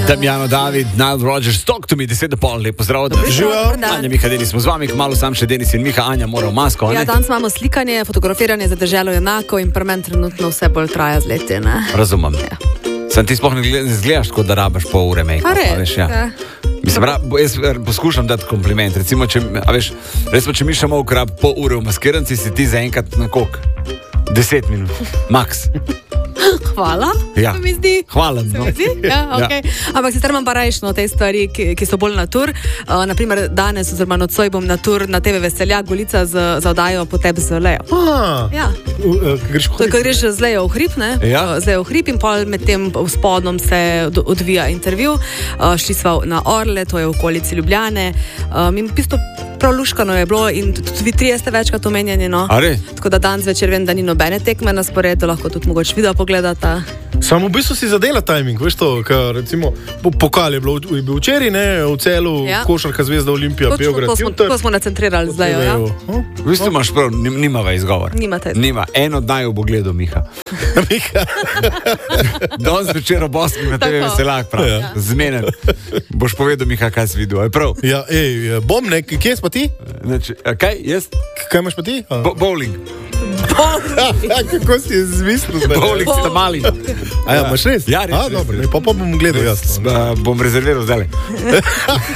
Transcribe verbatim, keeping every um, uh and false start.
Damjano David, Nile Rodgers, talk to me, deset do pol, lepo zdrav. Živijo. Anja, Miha, Denis smo z vami, kmalo sam še Denis in Miha, Anja mora v masko, ne? Ja, danes imamo slikanje, fotografiranje za deželo enako in pri meni trenutno vse bolj traja z leti, ne? Razumem. Ja. Sam ti sploh ne gled- ne zgledaš, kot da rabaš pol ure make-upa, A res? veš, ja. Ja. Mislim, ra, bo- jaz eh, poskušam dati kompliment, recimo, če, a veš, recimo, če Miša Molk rab pol ure v maskiranci, si ti zaenkrat na koliko? Deset minut, max. Hvala, Ja. se mi zdi. Hvala, Se no. mi zdi? Ja, okay. Ampak sicer imam pa rajšno te stvari, ki, ki so bolj natur. Uh, naprimer, danes oziroma nocoj bom natur na T V Veseljak, Golica z, za oddajo Potep z Lejo. Ah, Ja. u- eh, greš To je, ko greš z Lejo v hrib, ne? Ja. Uh, Z Lejo v hrib in pol med tem spodom se od- odvija intervju. Uh, šli smo na Orle, to je v okolici Ljubljane. Um, in v bistvu prav luškano je bilo in tudi vi trije ste večkrat omenjeni, no. A res? Tako da danes večer vem, da ni nobene tekme na sporedu, lahko tudi mogoče video pogledata. Samo v bistvu si zadela timing, veš to, ker recimo po- pokal je, bilo, je bil včeraj, ne, v Celu, Ja. ja. Košarka Zvezda Olimpija, Točno Beograd, to smo, Jutar. to smo nacentrirali zdaj, ja. Hm? V bistvu imaš prav, nim- nimava izgovor. Nimate. Nima, eno daj v pogledu, Miha. Miha. Danes večer ob osmih na T V Tako. Veseljak, prav. Ja. Zmenen. Boš povedal, Miha, kaj si videl, je prav? Ja, ej, bom nek, kje si pa ti? Znači, a kaj, jaz? Kaj imaš pa ti? A? Bo bowling. Kako si je zmislil zdaj? Bowling sta mali. A ja, imaš res? Ja, res, A, res, dobro, res. pa, pa bom gledal jaz. Uh, bom rezerviral zdaj.